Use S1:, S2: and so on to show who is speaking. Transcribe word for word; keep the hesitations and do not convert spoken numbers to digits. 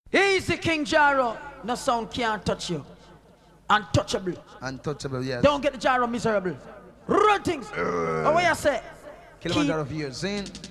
S1: Easy King Jaro. No sound can't touch you. Untouchable.
S2: Untouchable, yes.
S1: Don't get the Jaro miserable. Run things. Uh, oh, what you say?
S2: Kilimanjaro viewers, in.